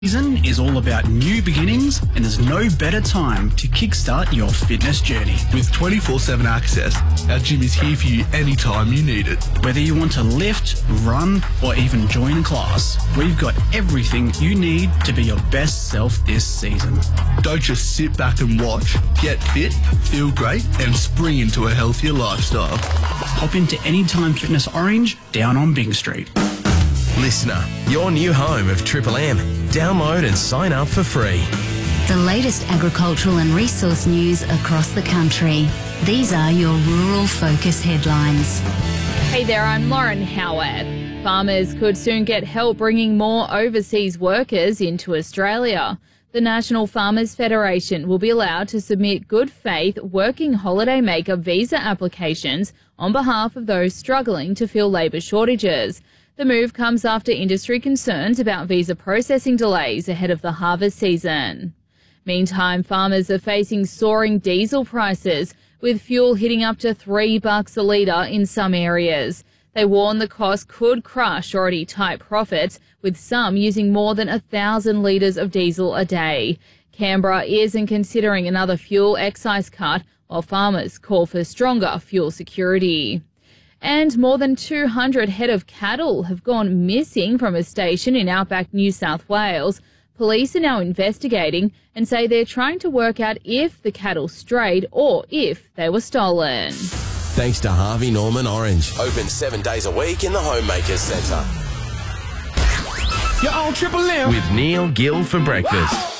Season is all about new beginnings, and there's no better time to kickstart your fitness journey. With 24/7 access, our gym is here for you anytime you need it. Whether you want to lift, run, or even join a class, we've got everything you need to be your best self this season. Don't just sit back and watch. Get fit, feel great, and spring into a healthier lifestyle. Hop into Anytime Fitness Orange down on Byng Street. Listener, your new home of Triple M. Download and sign up for free. The latest agricultural and resource news across the country. These are your Rural Focus headlines. Hey there, I'm Lauren Howard. Farmers could soon get help bringing more overseas workers into Australia. The National Farmers Federation will be allowed to submit good faith working holidaymaker visa applications on behalf of those struggling to fill labour shortages. The move comes after industry concerns about visa processing delays ahead of the harvest season. Meantime, farmers are facing soaring diesel prices, with fuel hitting up to $3 a litre in some areas. They warn the cost could crush already tight profits, with some using more than 1,000 litres of diesel a day. Canberra isn't considering another fuel excise cut, while farmers call for stronger fuel security. And more than 200 head of cattle have gone missing from a station in outback New South Wales. Police are now investigating and say they're trying to work out if the cattle strayed or if they were stolen. Thanks to Harvey Norman Orange. Open 7 days a week in the Homemakers Centre. You're on Triple M. With Neil Gill for breakfast.